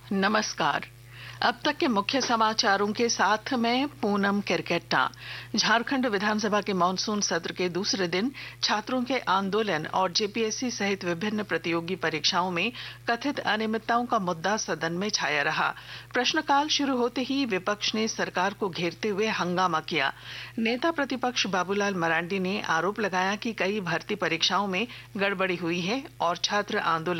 नमस्कार। अब तक के मुख्य समाचारों के साथ मैं पूनम किरकेट्टा। झारखंड विधानसभा के मानसून सत्र के दूसरे दिन छात्रों के आंदोलन और जेपीएससी सहित विभिन्न प्रतियोगी परीक्षाओं में कथित अनियमितताओं का मुद्दा सदन में छाया रहा। प्रश्नकाल शुरू होते ही विपक्ष ने सरकार को घेरते हुए हंगामा किया। नेता प्रतिपक्ष बाबूलाल मरांडी ने आरोप लगाया कि कई भर्ती परीक्षाओं में गड़बड़ी हुई है और छात्र आंदोलन